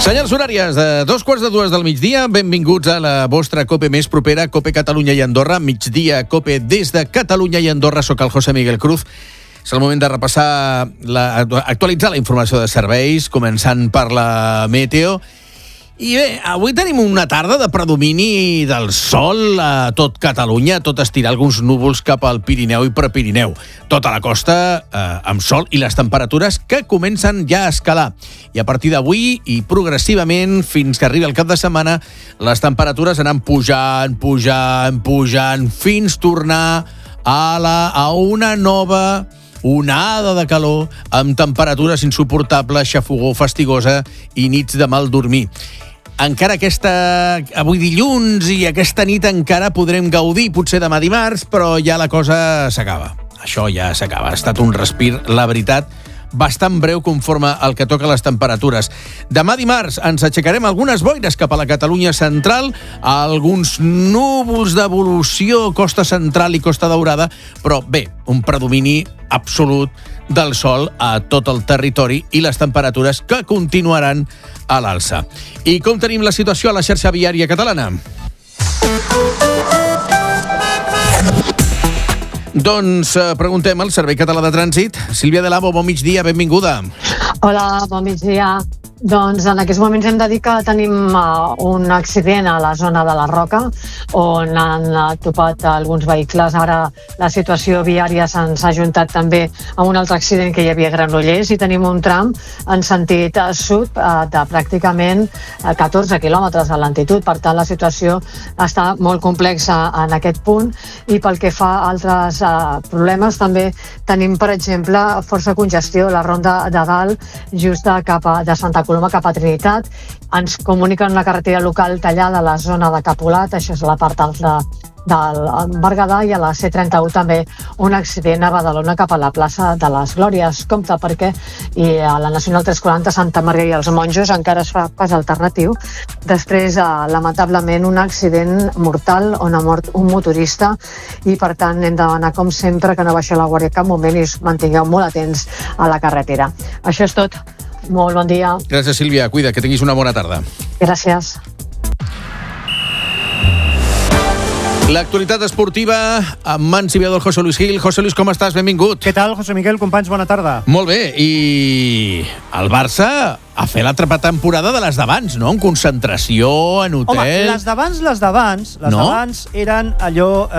Senyals horàries de 2:45 del migdia, benvinguts a la vostra COPE més propera, COPE Catalunya i Andorra, migdia COPE des de Catalunya i Andorra. Soc el José Miguel Cruz. És el moment de repassar, actualitzar la informació de serveis, començant per la meteo. I bé, avui tenim una tarda de predomini del sol a tot Catalunya, tot estirar alguns núvols cap al Pirineu i Prepirineu. Tota la costa amb sol i les temperatures que comencen ja a escalar. I a partir d'avui i progressivament, fins que arribi el cap de setmana, les temperatures aniran pujant, fins tornar a una nova onada de calor amb temperatures insuportables, xafogor, fastigosa i nits de mal dormir. Encara avui dilluns i aquesta nit encara podrem gaudir, potser demà dimarts, però ja la cosa s'acaba. Això ja s'acaba. Ha estat un respir, la veritat, bastant breu conforme al que toca les temperatures. Demà dimarts ens aixecarem algunes boires cap a la Catalunya central, alguns núvols d'evolució, costa central i costa daurada, però bé, un predomini absolut del sol a tot el territori i les temperatures que continuaran a l'alça. I com tenim la situació a la xarxa viària catalana? Doncs preguntem al Servei Català de Trànsit. Sílvia de Labo, bon migdia, benvinguda. Hola, bon migdia. Doncs en aquests moments hem de dir que tenim un accident a la zona de la Roca, on han topat alguns vehicles. Ara la situació viària s'ha ajuntat també amb un altre accident que hi havia a Granollers, i tenim un tram en sentit sud de pràcticament 14 quilòmetres de lentitud. Per tant, la situació està molt complexa en aquest punt. I pel que fa a altres problemes, també tenim, per exemple, força congestió a la Ronda de Dalt, just de Santa Coloma cap a Trinitat. Ens comuniquen una carretera local tallada a la zona de Capolat, això és la part alta del Berguedà, i a la C31 també un accident a Badalona cap a la plaça de les Glòries. Compte, perquè i a la Nacional 340 Santa Margarida i els Monjos encara es fa pas alternatiu. Després, lamentablement, un accident mortal on ha mort un motorista, i per tant hem de demanar, com sempre, que no baixeu la guàrdia cap moment i us mantingueu molt atents a la carretera. Això és tot. Molt bon dia. Gràcies, Sílvia. Cuida, que tinguis una bona tarda. Gràcies. L'actualitat esportiva amb mans i veu del José Luis Gil. José Luis, com estàs? Benvingut. Què tal, José Miguel? Companys, bona tarda. Molt bé, i el Barça ha fet l'altra temporada de les d'abans, no? En concentració, en hotel... Home, les d'abans eren allò...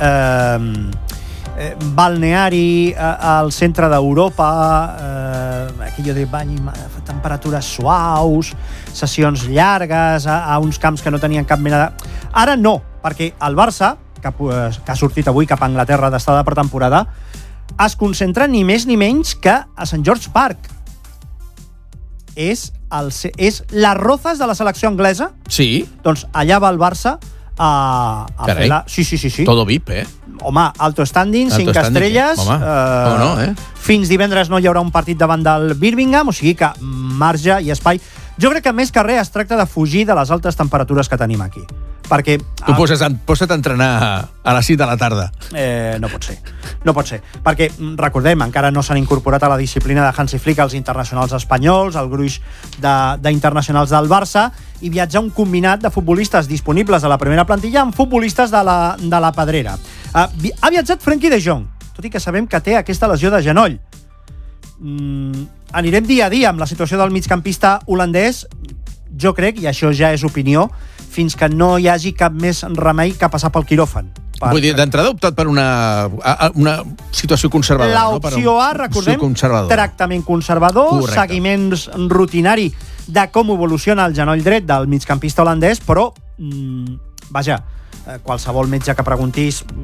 balneari al centre d'Europa, aquello de bany, temperatures suaus, sessions llargues a uns camps que no tenien cap mena de... Ara no, perquè el Barça, que ha sortit avui cap a Anglaterra d'estar de pretemporada, es concentra ni més ni menys que a St. George Park. És les Rozas de la selecció anglesa. Sí. Doncs allà va el Barça a fer la... Sí. Todo VIP, eh? Home, alto standing, 5 estrelles. Home, Fins divendres no hi haurà un partit davant del Birmingham, o sigui que marge i espai. Jo crec que més que res es tracta de fugir de les altes temperatures que tenim aquí. Perquè... Tu posa't a entrenar a les 6 de la tarda. No pot ser. No pot ser. Perquè, recordem, encara no s'han incorporat a la disciplina de Hansi Flick els internacionals espanyols, el gruix d'internacionals del Barça, i viatjar un combinat de futbolistes disponibles a la primera plantilla amb futbolistes de la Pedrera. Ha viatjat Frenkie de Jong, tot i que sabem que té aquesta lesió de genoll. Anirem dia a dia amb la situació del migcampista holandès, jo crec, i això ja és opinió, fins que no hi hagi cap més remei que passar pel quiròfan. Vull dir, d'entrada ha optat per una situació conservadora. L'opció A, recordem, tractament conservador, seguiments rutinari de com evoluciona el genoll dret del migcampista holandès, però, vaja, qualsevol metge que preguntis